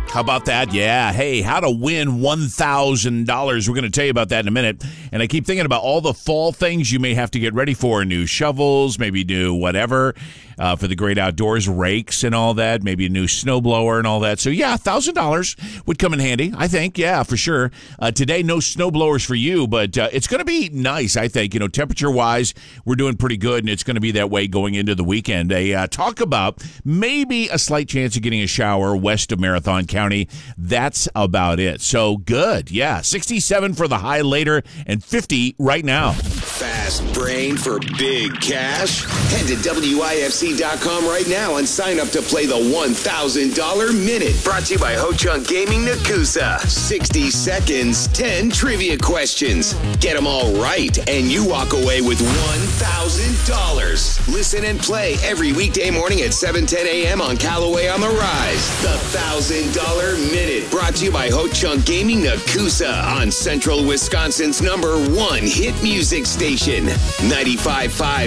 How about that? Yeah. Hey, how to win $1,000. We're going to tell you about that in a minute. And I keep thinking about all the fall things you may have to get ready for. New shovels, maybe new whatever for the great outdoors, rakes and all that, maybe a new snowblower and all that. So, yeah, $1,000 would come in handy, I think. Yeah, for sure. Today, no snowblowers for you, but it's going to be nice, I think. You know, temperature-wise, we're doing pretty good, and it's going to be that way going into the weekend. They talk about maybe a slight chance of getting a shower west of Marathon County. That's about it. So, good. Yeah, 67 for the high later and 50 right now. Fast brain for big cash? Head to WIFC.com right now and sign up to play the $1,000 Minute. Brought to you by Ho Chunk Gaming Nakusa. 60 seconds, 10 trivia questions. Get them all right, and you walk away with $1,000. Listen and play every weekday morning at 7:10 a.m. on Callaway on the Rise. The $1,000 Minute. Brought to you by Ho Chunk Gaming Nakusa on Central Wisconsin's #1 hit music station. 95.5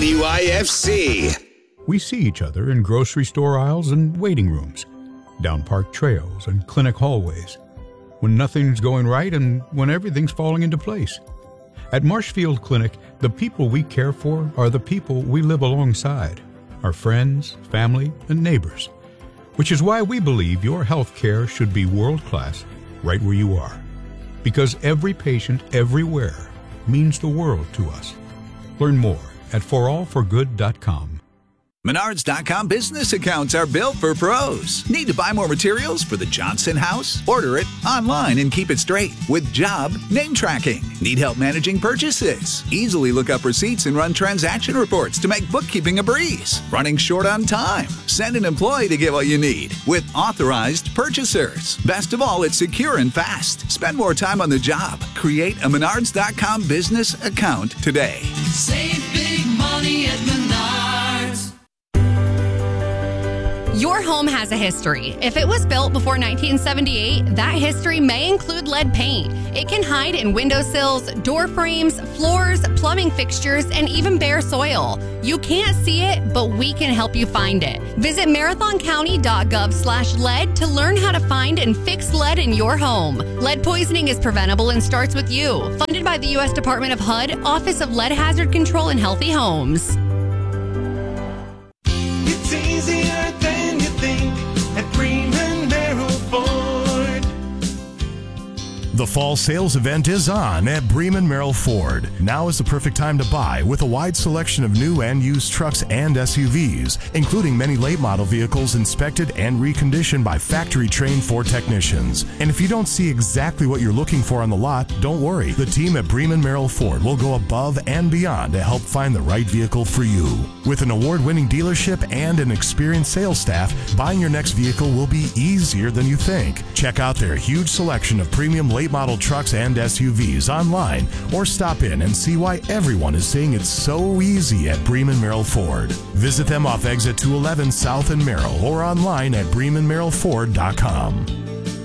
WIFC. We see each other in grocery store aisles and waiting rooms, down park trails and clinic hallways, when nothing's going right and when everything's falling into place. At Marshfield Clinic, the people we care for are the people we live alongside, our friends, family, and neighbors, which is why we believe your health care should be world-class right where you are, because every patient everywhere means the world to us. Learn more at forallforgood.com. Menards.com business accounts are built for pros. Need to buy more materials for the Johnson house? Order it online and keep it straight with job name tracking. Need help managing purchases? Easily look up receipts and run transaction reports to make bookkeeping a breeze. Running short on time? Send an employee to get what you need with authorized purchasers. Best of all, it's secure and fast. Spend more time on the job. Create a Menards.com business account today. Save big money at Menards. Your home has a history. If it was built before 1978, that history may include lead paint. It can hide in windowsills, door frames, floors, plumbing fixtures, and even bare soil. You can't see it, but we can help you find it. Visit marathoncounty.gov/lead to learn how to find and fix lead in your home. Lead poisoning is preventable and starts with you. Funded by the U.S. Department of HUD, Office of Lead Hazard Control and Healthy Homes. It's easier than you think at Bremen Merrill Ford. The fall sales event is on at Bremen Merrill Ford. Now is the perfect time to buy with a wide selection of new and used trucks and SUVs, including many late model vehicles inspected and reconditioned by factory-trained Ford technicians. And if you don't see exactly what you're looking for on the lot, don't worry. The team at Bremen Merrill Ford will go above and beyond to help find the right vehicle for you. With an award-winning dealership and an experienced sales staff, buying your next vehicle will be easier than you think. Check out their huge selection of premium late model trucks and SUVs online, or stop in and see why everyone is saying it's so easy at Bremen Merrill Ford. Visit them off exit 211 South in Merrill or online at BremenMerrillFord.com.